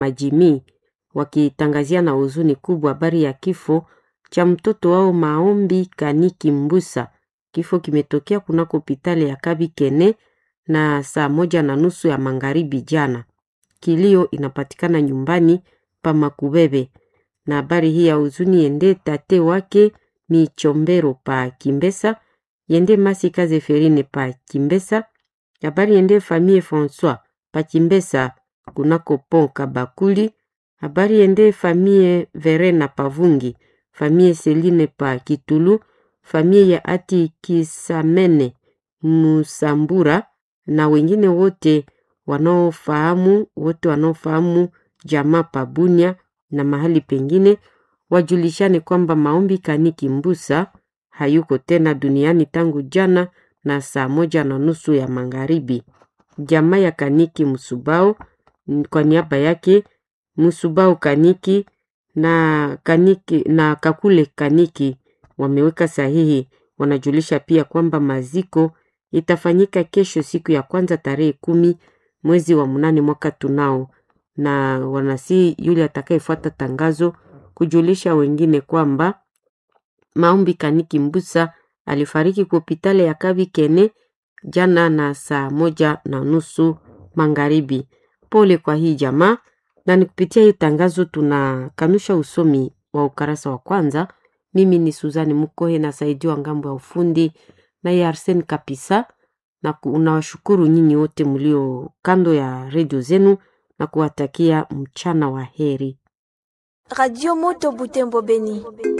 Majimi wakitangazia na huzuni kubwa habari ya kifo cha mtoto wao Maombi Kaniki Mbusa. Kifo kimetokea kunako hospitali ya Kabikene na saa 1:30 ya magharibi jana. Kilio inapatikana nyumbani pa Makubebe. Na habari hii ya huzuni yende tate wake Michombero pa Kimbesa, yende Masika Zeferine pa Kimbesa. Habari yende famille François pa Kimbesa kunako pont Kabakuli. Habari yende famille Verena Pavungi, famille Celine pa Kitulu, famille ya Ati Kisamene Musambura na wengine wote wanaofahamu jamaa Pabunya na mahali pengine wajulishane kwamba Maombi Kaniki Mbusa hayuko tena duniani tangu jana na saa 1:30 ya magharibi. Jamaa ya Kaniki Musubao kwa niaba yake Musubao Kaniki na Kakule Kaniki wameweka sahihi. Wanajulisha pia kwamba maziko itafanyika kesho siku ya kwanza tarehe 10 mwezi wa 8 mwaka tunao, na wanasi yule atakayefuata tangazo kujulisha wengine kwamba Maombi Kaniki Mbusa alifariki kwa hospitali ya Kabikene jana na saa 1:30 magharibi. Pole kwa hii jamaa, na nikupitia hii tangazo tunakanusha usomi wa ukarasa wa kwanza. Mimi ni Suzani Mukohe na saidiwa ngambo ya ufundi na Arsene Kapisa, na unawashukuru nyinyi wote mlio kando ya redio zenu na kuwatakia mchana wa heri. Radio Moto Butembo Beni.